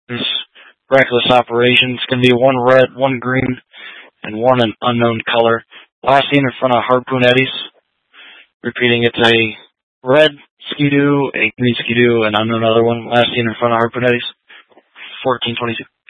This reckless operation is going to be one red, one green, and one an unknown color. Last seen in front of Harpoon Eddies. Repeating, it's a red Ski-Doo, a green Ski-Doo, and unknown other one. Last seen in front of Harpoon Eddies. 1422.